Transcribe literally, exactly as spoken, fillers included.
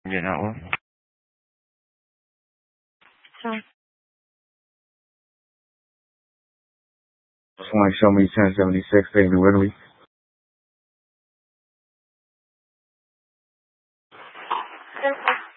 Getting out one. Huh. Somebody show me ten seventy-six, David Whitley. Simple.